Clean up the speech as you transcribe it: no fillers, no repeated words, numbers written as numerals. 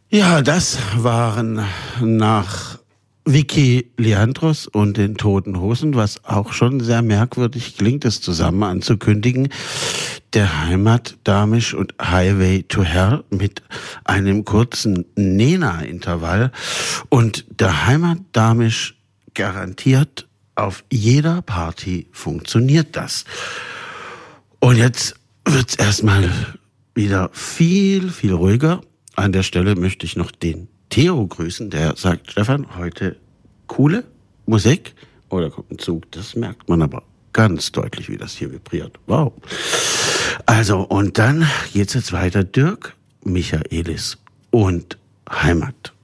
Ja, das waren nach Vicky Leandros und den Toten Hosen, was auch schon sehr merkwürdig klingt, es zusammen anzukündigen, der Heimatdamisch und Highway to Hell mit einem kurzen Nena-Intervall. Und der Heimatdamisch garantiert, auf jeder Party funktioniert das. Und jetzt wird's erstmal wieder viel, viel ruhiger. An der Stelle möchte ich noch den Theo grüßen, der sagt, Stefan, heute coole Musik. Oh, da kommt ein Zug, das merkt man aber ganz deutlich, wie das hier vibriert. Wow. Also, und dann geht's jetzt weiter. Dirk Michaelis und Heimat.